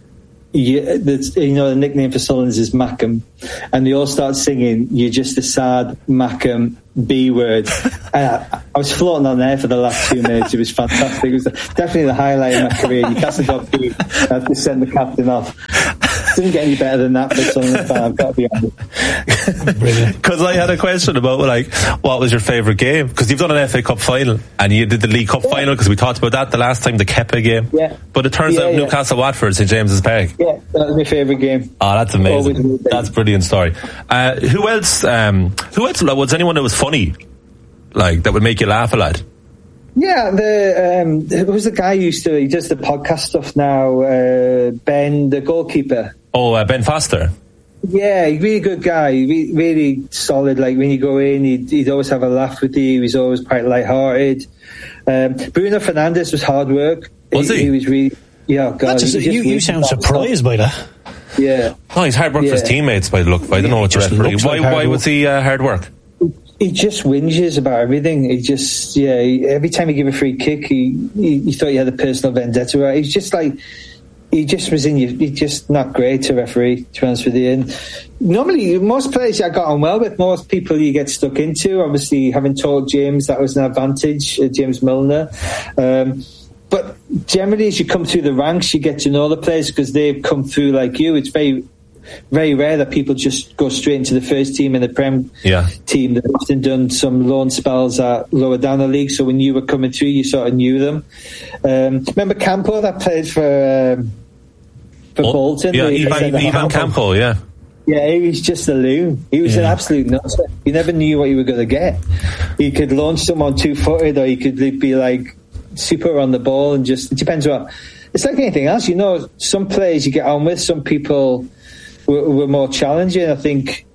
You, the, you know, the nickname for Sullins is Mackem, and they all start singing, "You're just a sad Mackem B word." I, I was floating on there for the last two minutes. It was fantastic. It was definitely the highlight of my career. You cast a dog to have to send the captain off. Didn't get any better than that for Sunderland fan, I've got to be honest. Brilliant. Because I had a question about, like, what was your favourite game? Because you've done an F A Cup final, and you did the League Cup yeah. final, because we talked about that the last time, the Kepa game. Yeah. But it turns yeah, out yeah. Newcastle Watford, St James's Park. Yeah, that was my favourite game. Oh, that's amazing. That's a brilliant story. Uh, who else? Um, who else? Was anyone that was funny, like that would make you laugh a lot? Yeah, the um, who was the guy who used to? He does the podcast stuff now. Uh, Ben, the goalkeeper. Oh, uh, Ben Foster. Yeah, really good guy, really, really solid. Like when you go in, he'd, he'd always have a laugh with you. He was always quite light-hearted. Um, Bruno Fernandes was hard work. Was he? He, he was really. Yeah, God. Just, you, you sound surprised by that. Yeah. Oh, he's hard work yeah. for his teammates by the look. I don't know what the referee. Why? Like why was he uh, hard work? He just whinges about everything. He just, yeah. He, every time he gave a free kick, he, he, he thought he had a personal vendetta. Right? He's just like. He just was in you. He's just not great to referee, to be honest with you. And normally, most players I got on well with, most people you get stuck into. Obviously, having taught James, that was an advantage, uh, James Milner. Um, but generally, as you come through the ranks, you get to know the players because they've come through like you. It's very, very rare that people just go straight into the first team in the Prem yeah. team. They've often done some loan spells at lower down the league. So when you were coming through, you sort of knew them. Um, remember Campo that played for... Um, For oh, Bolton, yeah, Ivan, Ivan Campo, yeah, yeah, he was just a loon. He was yeah. an absolute nutter. You never knew what you were going to get. He could launch someone two-footed, or he could be like super on the ball, and just it depends what. It's like anything else, you know. Some players you get on with, some people were, were more challenging. I think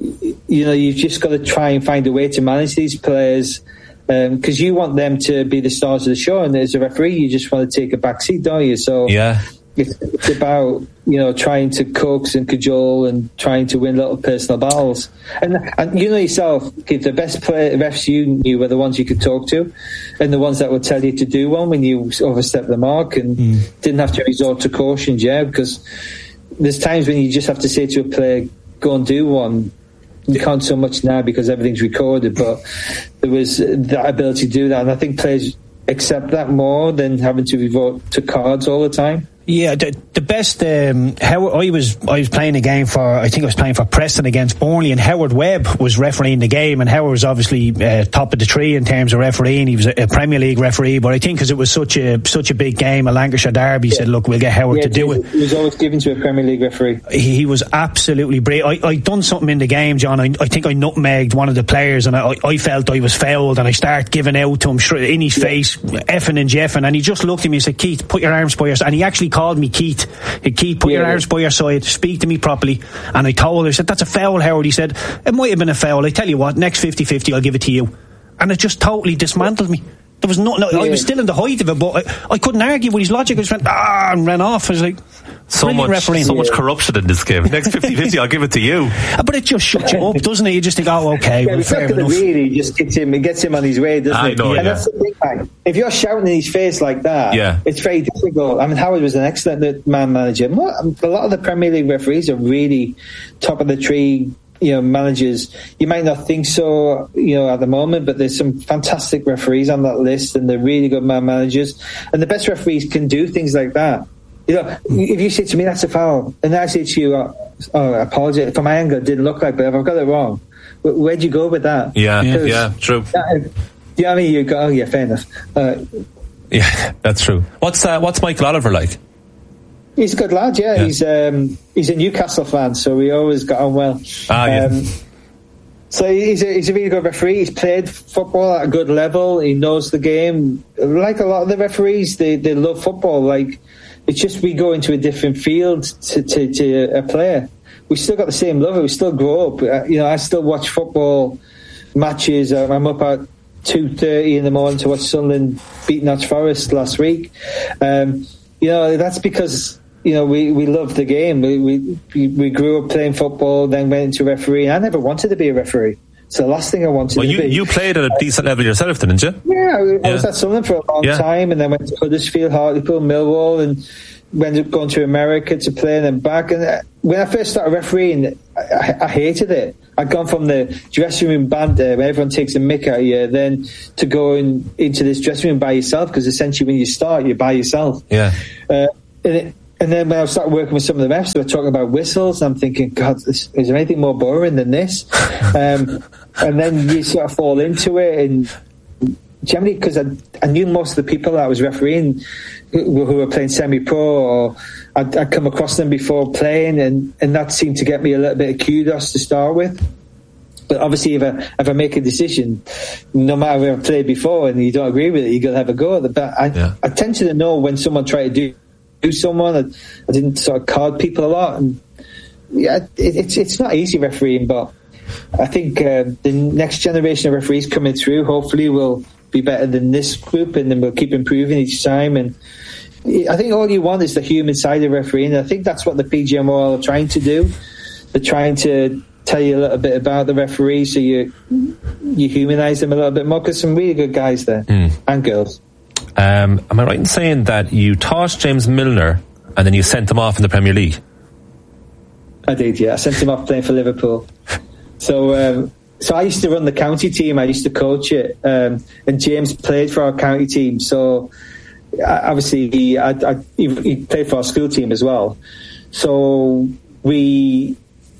you know you've just got to try and find a way to manage these players. Because um, you want them to be the stars of the show, and as a referee, you just want to take a back seat, don't you? So yeah. It's, it's about you know trying to coax and cajole and trying to win little personal battles. And and you know yourself, Keith, the best play, refs you knew were the ones you could talk to, and the ones that would tell you to do one when you overstep the mark and mm. didn't have to resort to cautions. Yeah, because there's times when you just have to say to a player, "Go and do one." You can't so much now because everything's recorded, but there was that ability to do that, and I think players accept that more than having to resort to cards all the time. Yeah, the, the best. Um, how I was, I was playing a game for. I think I was playing for Preston against Burnley, and Howard Webb was refereeing the game. And Howard was obviously uh, top of the tree in terms of refereeing. He was a, a Premier League referee, but I think because it was such a such a big game, a Lancashire derby, he yeah. said, "Look, we'll get Howard yeah, to do it." He was always given to a Premier League referee. He, he was absolutely brilliant. I I done something in the game, John. I, I think I nutmegged one of the players, and I, I felt I was fouled, and I started giving out to him straight in his yeah. face, effing and jeffing, and he just looked at me and said, "Keith, put your arms by your," and he actually called me Keith. He Keith, put yeah, your arms by your side, speak to me properly. And I told her, I said, "That's a foul, Howard." He said, "It might have been a foul. I tell you what, next fifty-fifty I'll give it to you." And it just totally dismantled me. There was no, no yeah. I was still in the height of it, but I, I couldn't argue with his logic. I just went, ah, and ran off. I was like, so much, refereeing. so much corruption in this game. Next fifty-fifty I'll give it to you. But it just shuts you up, doesn't it? You just think, oh, okay, yeah, well, fair enough. Really just gets him, it gets him on his way, doesn't I it? know, and yeah. that's the thing, man. If you're shouting in his face like that, yeah. it's very difficult. I mean, Howard was an excellent man manager. A lot of the Premier League referees are really top of the tree. You know, managers, you might not think so, you know, at the moment, but there's some fantastic referees on that list, and they're really good man managers. And the best referees can do things like that. You know, if you say to me, "That's a foul," and I say to you, "Oh, oh I apologize for my anger, it didn't look like, but if I've got it wrong, where'd you go with that?" Yeah, yeah, yeah, true. That, you know what I mean? You go, "Oh, yeah, fair enough." Uh, yeah, that's true. What's uh, what's Michael Oliver like? He's a good lad, yeah. yeah. He's um, he's a Newcastle fan, so we always got on well. Ah, yeah. Um, so he's a, he's a really good referee. He's played football at a good level. He knows the game. Like a lot of the referees, they, they love football. Like it's just we go into a different field to, to, to a player. We still got the same love. We still grow up. You know, I still watch football matches. I'm up at two thirty in the morning to watch Sunderland beat Notts Forest last week. Um, you know, that's because. You know, we, we love the game. We, we we grew up playing football, then went into refereeing. I never wanted to be a referee. So the last thing I wanted well, to you, be. you played at a decent level yourself, didn't you? Yeah, I, yeah. I was at Sunderland for a long yeah. time, and then went to Huddersfield, Hartlepool, Millwall, and ended up going to America to play and then back. And uh, when I first started refereeing, I, I, I hated it. I'd gone from the dressing room banter where everyone takes a mick out of you, then to going into this dressing room by yourself, because essentially when you start, you're by yourself. Yeah. Uh, and, it, and then when I started working with some of the refs, they were talking about whistles, and I'm thinking, God, is, is there anything more boring than this? um, and then you sort of fall into it, and generally, because I, I knew most of the people that I was refereeing who, who were playing semi-pro, or I'd, I'd come across them before playing, and, and that seemed to get me a little bit of kudos to start with. But obviously, if I, if I make a decision, no matter where I've played before, and you don't agree with it, you're going to have a go at it. But I, yeah. I tend to know when someone tried to do, do someone. I, I didn't sort of card people a lot. And yeah, it, it's it's not easy refereeing, but I think uh, the next generation of referees coming through hopefully will be better than this group, and then we'll keep improving each time. And I think all you want is the human side of refereeing. I think that's what the P G M O are trying to do. They're trying to tell you a little bit about the referee, so you you humanise them a little bit more, because some really good guys there mm. and girls. Um, am I right in saying that you taught James Milner and then you sent him off in the Premier League? I did, yeah. I sent him off playing for Liverpool. So um, so I used to run the county team. I used to coach it, um, and James played for our county team. So obviously he, I, I, he played for our school team as well. So we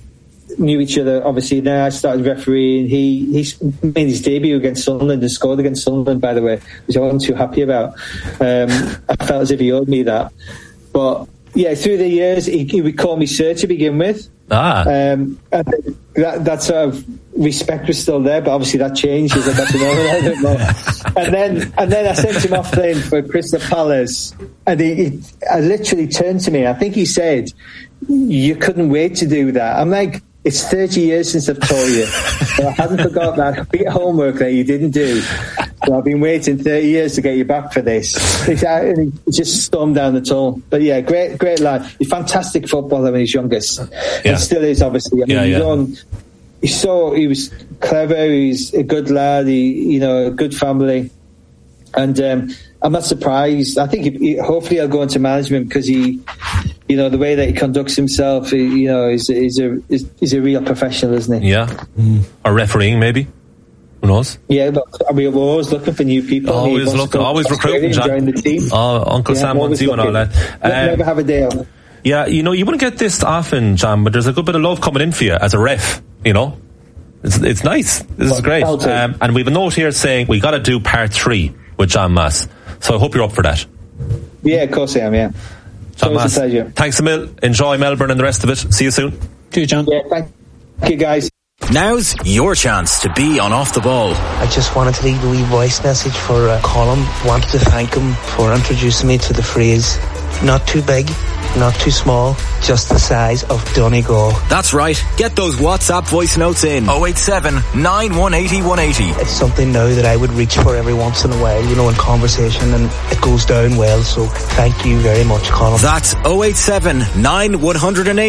knew each other, obviously. Then I started refereeing. He he made his debut against Sunderland and scored against Sunderland, by the way, which I wasn't too happy about. Um, I felt as if he owed me that. But yeah, through the years, he, he would call me sir to begin with. Ah. Um, and that, that sort of respect was still there, but obviously that changed as I got to know him a bit more. And then, and then I sent him off playing for Crystal Palace, and he, he I literally turned to me. I think he said, "You couldn't wait to do that." I'm like, it's thirty years since I've taught you. But I hadn't forgot that bit of homework that you didn't do. So I've been waiting thirty years to get you back for this. And he just stormed down the tunnel. But yeah, great, great lad. He's a fantastic footballer when he's youngest. Yeah. And still is, obviously. I mean, yeah, he's, yeah. on, he's so, he was clever. He's a good lad. He, you know, a good family. And um, I'm not surprised. I think he, he, hopefully he'll go into management, because he, you know, the way that he conducts himself, he, you know, is is a is, is a real professional, isn't he? Yeah. Mm. Or refereeing, maybe. Who knows? Yeah, but I mean, we're always looking for new people. Always looking, always recruiting, John. Join the team. Oh, Uncle yeah, Sam wants you and all that. Um, never have a day off. Yeah, you know, you wouldn't get this often, John, but there's a good bit of love coming in for you as a ref, you know? It's, it's nice. This well, is great. Um, and we have a note here saying we got to do part three with John Mass. So I hope you're up for that. Yeah, of course I am, yeah. John Mass, a pleasure. Thanks a mil. Enjoy Melbourne and the rest of it. See you soon. See you, John. Yeah, thank you, guys. Now's your chance to be on Off the Ball. I just wanted to leave a wee voice message for uh, Colin. Wanted to thank him for introducing me to the phrase, not too big, not too small, just the size of Donegal. That's right. Get those WhatsApp voice notes in. oh eight seven, nine one eight oh, one eight oh. It's something now that I would reach for every once in a while, you know, in conversation, and it goes down well, so thank you very much, Colin. That's oh eight seven, nine one eight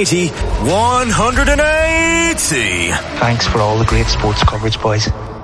oh, one eight oh. Thanks for all the great sports coverage, boys.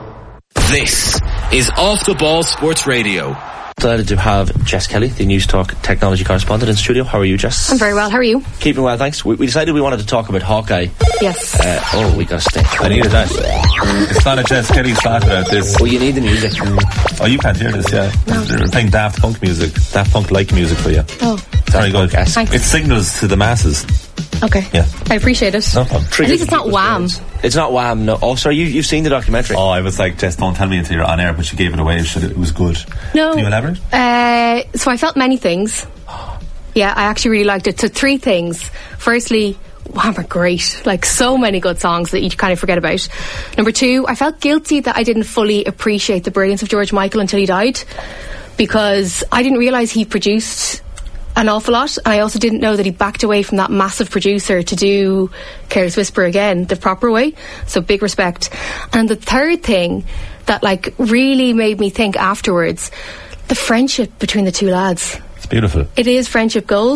This is Off the Ball Sports Radio. Delighted to have Jess Kelly, the News Talk technology correspondent in studio. How are you, Jess? I'm very well. How are you? Keeping well, thanks. We, we decided we wanted to talk about Hawkeye. Yes. Uh, oh, we got to stay. I needed that. It's not a Jess Kelly song about this. Oh, you need the music. Oh, you can't hear this, yeah. No. They're playing Daft Punk music. Daft Punk-like music for you. Oh. Very good. Thanks. It signals to the masses. Okay. Yeah. I appreciate it. No problem. At least it's not Wham. It's not Wham, no. Oh, sorry, you, you've seen the documentary. Oh, I was like, Jess, don't tell me until you're on air, but she gave it away. Should it, it was good. No. Can you elaborate? Uh, so I felt many things. Yeah, I actually really liked it. So three things. Firstly, Wham are great. Like, so many good songs that you kind of forget about. Number two, I felt guilty that I didn't fully appreciate the brilliance of George Michael until he died, because I didn't realise he produced an awful lot, and I also didn't know that he backed away from that massive producer to do Careless Whisper again the proper way. So big respect. And the third thing that like really made me think afterwards, the friendship between the two lads. It's beautiful. It is friendship goals.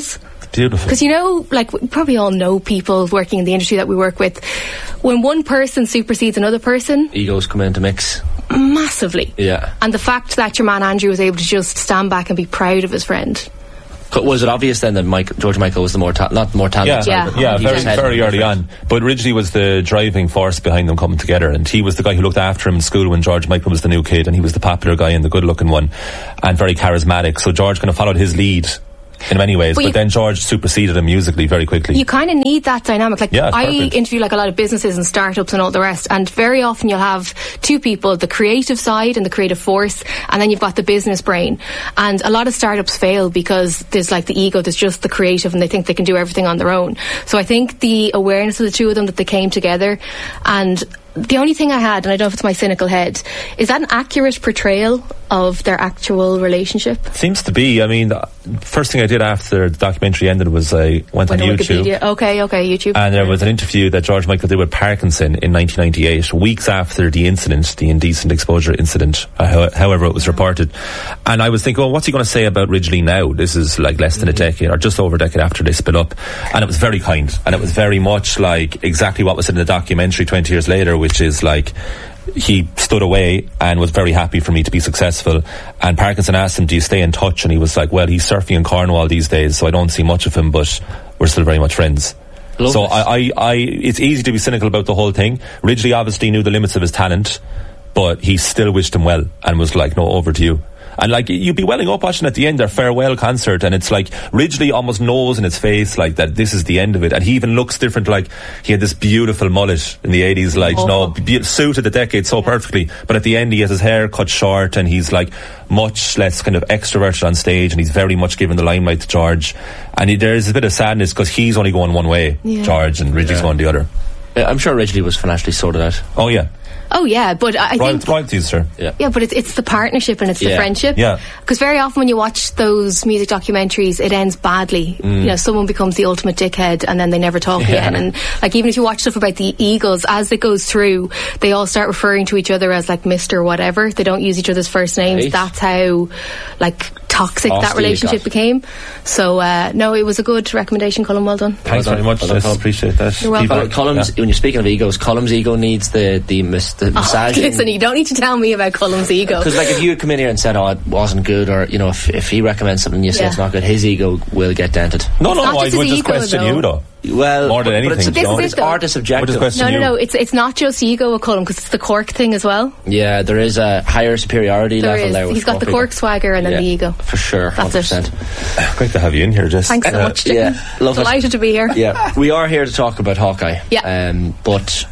Beautiful. Because, you know, like, we probably all know people working in the industry that we work with. When one person supersedes another person, egos come into mix massively. Yeah. And the fact that your man Andrew was able to just stand back and be proud of his friend. Was it obvious then that Mike, George Michael was the more ta- not more talented? Yeah, Yeah. yeah, he very just had very early different- on. But Ridgely was the driving force behind them coming together, and he was the guy who looked after him in school when George Michael was the new kid, and he was the popular guy and the good-looking one, and very charismatic. So George kind of followed his lead in many ways, But but, you- then George superseded him musically very quickly. You kind of need that dynamic. Like, Yeah, it's I perfect. interview like a lot of businesses and startups and all the rest, and very often you'll have two people, the creative side and the creative force, and then you've got the business brain. And a lot of startups fail because there's like the ego, there's just the creative, and they think they can do everything on their own. So I think the awareness of the two of them, that they came together, and the only thing I had, and I don't know if it's my cynical head, is that an accurate portrayal of their actual relationship? Seems to be. I mean, the first thing I did after the documentary ended was I went Went on on YouTube. Wikipedia. Okay, okay, YouTube. And there was an interview that George Michael did with Parkinson in nineteen ninety-eight, weeks after the incident, the indecent exposure incident, uh, how, however it was reported. And I was thinking, well, what's he going to say about Ridgely now? This is like less than a decade, or just over a decade after they split up. And it was very kind. And it was very much like exactly what was in the documentary twenty years later, which is like, he stood away and was very happy for me to be successful. And Parkinson asked him, do you stay in touch? And he was like, well, he's surfing in Cornwall these days, so I don't see much of him, but we're still very much friends. Love so this. I, I, I, it's easy to be cynical about the whole thing. Ridgely obviously knew the limits of his talent, but he still wished him well and was like, no, over to you. And like, you'd be welling up watching at the end their farewell concert, and it's like Ridgely almost knows in his face like that this is the end of it, and he even looks different. Like, he had this beautiful mullet in the eighties, like, Oh. you know, be- suited the decade so perfectly, but at the end he has his hair cut short, and he's like much less kind of extroverted on stage, and he's very much given the limelight to George. And he, there's a bit of sadness because he's only going one way, Yeah. George, and Ridgely's Yeah. going the other. Yeah, I'm sure Ridgely was financially sorted out. Oh yeah, Oh yeah, but I Royal- think royalties, sir. Yeah. yeah, but it's it's the partnership and it's the Yeah. friendship. Yeah. Because very often when you watch those music documentaries, it ends badly. Mm. You know, someone becomes the ultimate dickhead and then they never talk Yeah. again. And like, even if you watch stuff about the Eagles, as it goes through, they all start referring to each other as like Mister whatever. They don't use each other's first names. Right. That's how like toxic Frosty that it relationship got. became. So uh, no, it was a good recommendation, Colin. Well done. Thanks Well very done. much. Well done, I Colin. appreciate that. You're welcome. People- Col- Columns, yeah. when you're speaking of egos, Column's ego needs the the, mis- the Oh, massaging. listen, you don't need to tell me about Colum's ego. Because like if you had come in here and said, oh, it wasn't good, or you know, if, if he recommends something and you say Yeah. it's not good, his ego will get dented. No, no, It's not no, I just would his just ego, question though. you though. Well, More than but it's, anything, but you know. it's, This is art is We'll subjective. just question No, no, you. no. It's it's not just ego with Colin because it's the Cork thing as well. Yeah, there is a higher superiority There level is. there. with He's got the people. Cork swagger and then Yeah, the ego. for sure. That's it. one hundred percent. Great to have you in here, Jess. Thanks so Uh, much. Jim. yeah, love it. Delighted to be here. Yeah, we are here to talk about Hawkeye. Yeah. Um, but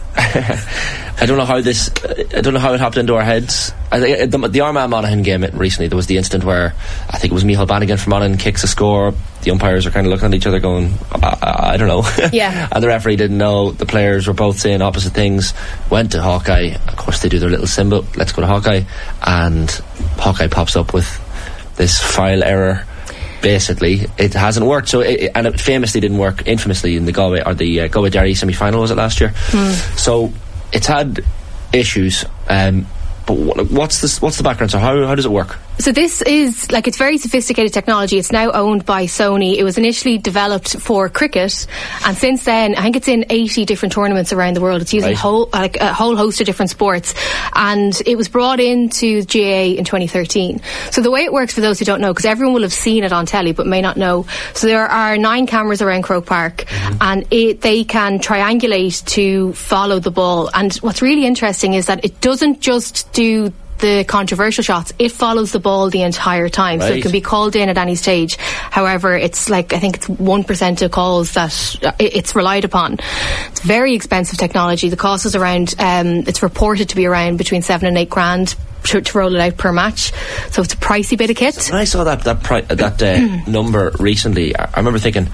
I don't know how this. I don't know how it hopped into our heads. I think the, the Armagh Monaghan game recently, there was the incident where I think it was Michael Bannigan from Monaghan kicks a score. The umpires are kind of looking at each other, going, I, I don't know. Yeah. And the referee didn't know. The players were both saying opposite things. Went to Hawkeye. Of course, they do their little symbol. Let's go to Hawkeye. And Hawkeye pops up with this file error. Basically, it hasn't worked. So, it, and it famously didn't work, infamously, in the Galway or the uh, Galway Derry semi-final, was it last year? So, it's had issues. Um, but what, what's this? What's the background? So, how how does it work? So this is, like, it's very sophisticated technology. It's now owned by Sony. It was initially developed for cricket, and since then, I think it's in eighty different tournaments around the world. It's using Right. whole, like a whole host of different sports, and it was brought into G A A in twenty thirteen. So the way it works, for those who don't know, because everyone will have seen it on telly but may not know, so there are nine cameras around Croke Park, and it, they can triangulate to follow the ball. And what's really interesting is that it doesn't just do the controversial shots, it follows the ball the entire time. So Right. it can be called in at any stage. However, it's like, I think it's one percent of calls that uh, it- it's relied upon. It's very expensive technology. The cost is around, um, it's reported to be around between seven and eight grand to, to roll it out per match. So it's a pricey bit of kit. When I saw that that pri- that uh, number recently, I, I remember thinking,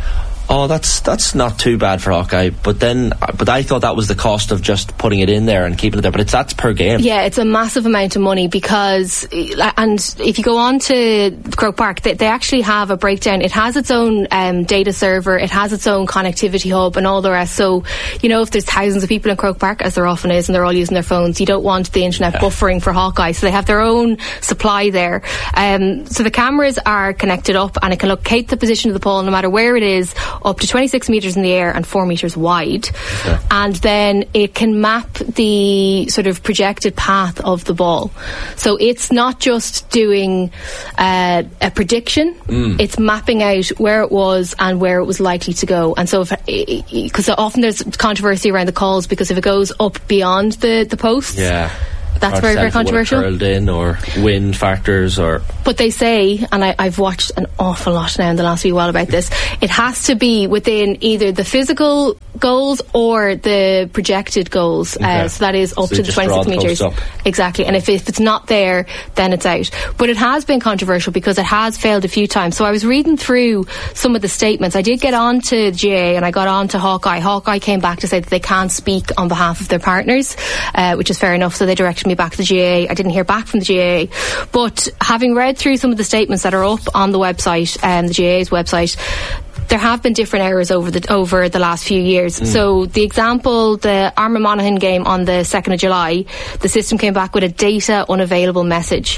Oh, that's that's not too bad for Hawkeye, but then, but I thought that was the cost of just putting it in there and keeping it there. But it's that's per game. Yeah, it's a massive amount of money because, and if you go on to Croke Park, they, they actually have a breakdown. It has its own um, data server, it has its own connectivity hub, and all the rest. So, you know, if there's thousands of people in Croke Park, as there often is, and they're all using their phones, you don't want the internet yeah. buffering for Hawkeye. So they have their own supply there. Um, so the cameras are connected up, and it can locate the position of the pole no matter where it is, up to twenty-six metres in the air and four metres wide. Okay. And then it can map the sort of projected path of the ball. So it's not just doing uh, a prediction, mm. it's mapping out where it was and where it was likely to go. And so, because often there's controversy around the calls, because if it goes up beyond the, the post, yeah. that's very, very controversial. Curled in, or wind factors, or. But they say, and I, I've watched an awful lot now in the last wee while about this, it has to be within either the physical goals or the projected goals. Okay. Uh, so that is up so to the twenty-six metres. Exactly. And if, if it's not there, then it's out. But it has been controversial because it has failed a few times. So I was reading through some of the statements. I did get on to G A A and I got on to Hawkeye. Hawkeye came back to say that they can't speak on behalf of their partners, uh, which is fair enough. So they directed me back to the G A A. I didn't hear back from the G A A. But having read through some of the statements that are up on the website, um, the G A A's website, there have been different errors over the over the last few years. Mm. So the example, the Armagh Monaghan game on the second of July, the system came back with a data unavailable message.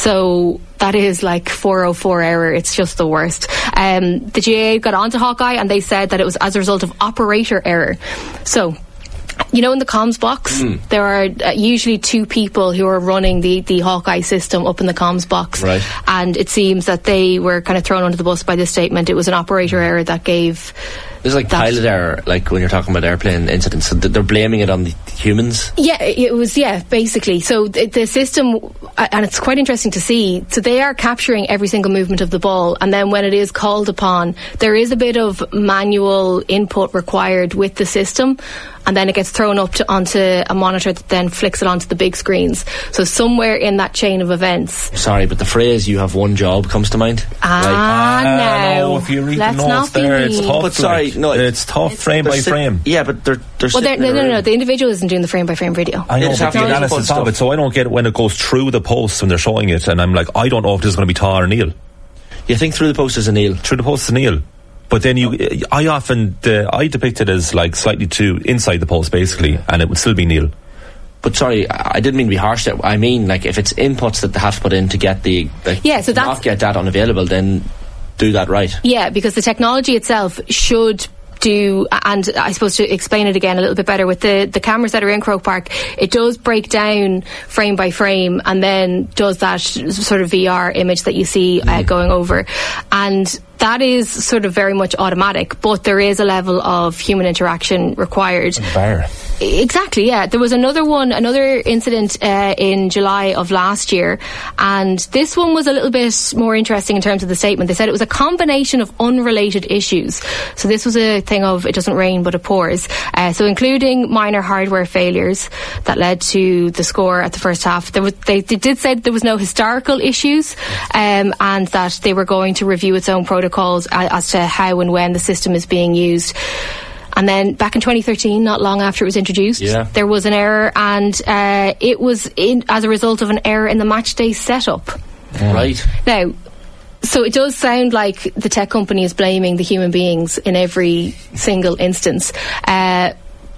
So that is like four oh four error. It's just the worst. Um, the G A A got onto Hawkeye and they said that it was as a result of operator error. So, you know, in the comms box, mm. there are uh, usually two people who are running the, the Hawkeye system up in the comms box. Right. And it seems that they were kind of thrown under the bus by this statement. It was an operator error that gave... There's like that. Pilot error, like when you're talking about airplane incidents. So they're blaming it on the humans? Yeah, it was, yeah, basically. So the, the system, and it's quite interesting to see, so they are capturing every single movement of the ball, and then when it is called upon, there is a bit of manual input required with the system, and then it gets thrown up to, onto a monitor that then flicks it onto the big screens. So somewhere in that chain of events... Sorry, but the phrase, you have one job, comes to mind? Ah, like, no. no. If you read Let's the notes there, mean. it's tough. But sorry, no, it's tough it's, frame by sit- frame. Yeah, but they're, they're well, they're, no, no, no, no. room. The individual isn't doing the frame by frame video. I know, but but the analysis of it, so I don't get it when it goes through the post when they're showing it, and I'm like, I don't know if this is going to be Tá or Neil. You think through the post is a Neil? Through the post is a Neil. But then you, I often, uh, I depict it as like slightly too inside the post basically, and it would still be Neil. But sorry, I didn't mean to be harsh there. I mean, like, if it's inputs that they have to put in to get the, like, yeah, so that's, not get that unavailable, then do that right. Yeah, because the technology itself should do, and I suppose to explain it again a little bit better, with the, the cameras that are in Croke Park, it does break down frame by frame and then does that sort of V R image that you see uh, going over. And that is sort of very much automatic, but there is a level of human interaction required. Bar. Exactly, yeah. There was another one, another incident uh, in July of last year, and this one was a little bit more interesting in terms of the statement. They said it was a combination of unrelated issues. So this was a thing of it doesn't rain but it pours. Uh, so including minor hardware failures that led to the score at the first half. There was, they, they did say that there was no historical issues, um, and that they were going to review its own protocols as to how and when the system is being used. And then back in twenty thirteen, not long after it was introduced, yeah. there was an error, and uh, it was in, as a result of an error in the match day setup. Mm. Right. Now, so it does sound like the tech company is blaming the human beings in every single instance. Uh,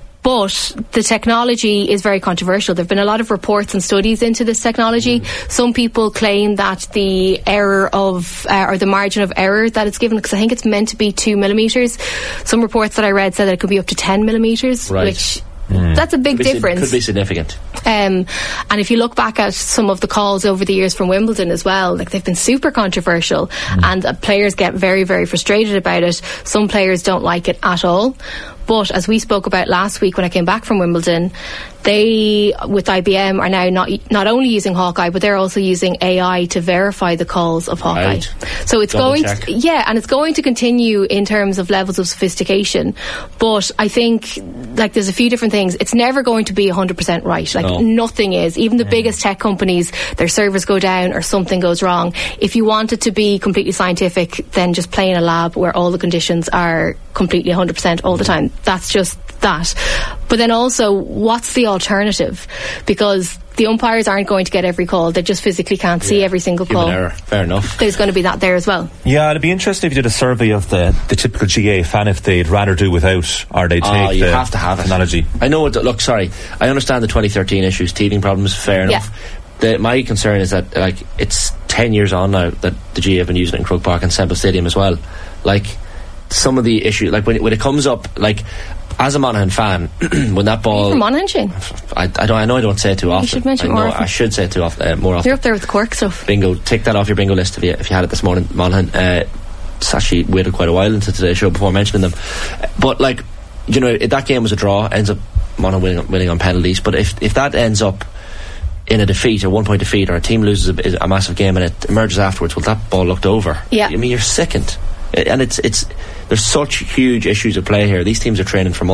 But the technology is very controversial. There have been a lot of reports and studies into this technology. Mm. Some people claim that the error of, uh, or the margin of error that it's given, because I think it's meant to be two millimetres. Some reports that I read said that it could be up to ten millimetres, right. which... Mm. That's a big could difference. Could be significant. Um, and if you look back at some of the calls over the years from Wimbledon as well, like they've been super controversial, mm. and uh, players get very, very frustrated about it. Some players don't like it at all. But as we spoke about last week when I came back from Wimbledon, they, with I B M, are now not not only using Hawkeye, but they're also using A I to verify the calls of Hawkeye. Right. So it's Double going, check. to, yeah, and it's going to continue in terms of levels of sophistication. But I think, like, there's a few different things. It's never going to be one hundred percent right. Like, No. nothing is. Even the biggest tech companies, their servers go down or something goes wrong. If you want it to be completely scientific, then just play in a lab where all the conditions are completely one hundred percent all the time. That's just that. But then also, what's the alternative? Because the umpires aren't going to get every call. They just physically can't see every single Human call. error. Fair enough. There's going to be that there as well. Yeah, it'd be interesting if you did a survey of the, the typical G A fan, if they'd rather do without or they'd take Oh, you the have to have it. technology. I know. It, look, sorry. I understand the twenty thirteen issues, teething problems. Fair enough. Yeah. The, my concern is that, like, it's ten years on now that the G A have been using it in Croke Park and Semple Stadium as well. Like, some of the issues, like when it, when it comes up, like, as a Monaghan fan, when that ball, From Monaghan, Shane. I, I don't, I know I don't say it too often. should mention I it more know often. I should say it too often, uh, more often. You're up there with the Cork stuff. Bingo, tick that off your bingo list if you if you had it this morning, Monaghan. Uh, it's actually waited quite a while into today's show before mentioning them. Uh, but, like, you know, if that game was a draw, ends up Monaghan winning, winning on penalties. But if if that ends up in a defeat, a one point defeat, or a team loses a, a massive game and it emerges afterwards, well, that ball looked over. Yeah. I mean, you're sickened. And it's it's there's such huge issues at play here. These teams are training for months.